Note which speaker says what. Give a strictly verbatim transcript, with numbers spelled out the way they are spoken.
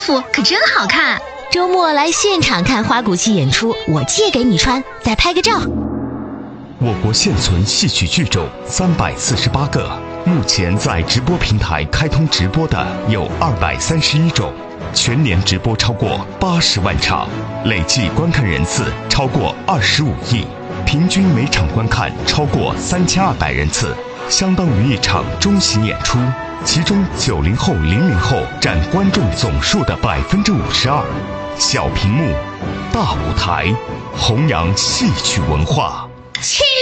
Speaker 1: 服可真好看。
Speaker 2: 周末来现场看花鼓戏演出，我借给你穿，再拍个照。
Speaker 3: 我国现存戏曲剧种三百四十八个，目前在直播平台开通直播的有二百三十一种，全年直播超过八十万场，累计观看人次超过二十五亿，平均每场观看超过三千二百人次，相当于一场中型演出。其中九零后、零零后占观众总数的百分之五十二。小屏幕，大舞台，弘扬戏曲文化。
Speaker 1: 亲